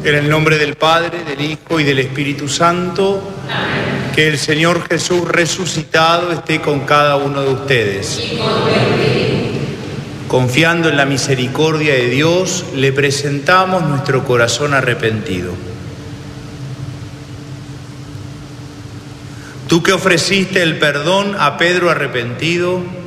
En el nombre del Padre, del Hijo y del Espíritu Santo. Amén. Que el Señor Jesús resucitado esté con cada uno de ustedes. Y con tu espíritu. Confiando en la misericordia de Dios, le presentamos nuestro corazón arrepentido. Tú que ofreciste el perdón a Pedro arrepentido,